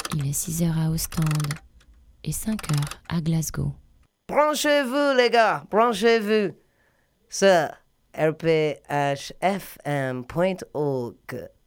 Il est 6 heures à Ostende et 5 heures à Glasgow. Branchez-vous, les gars, branchez-vous. Sur rphfm.org.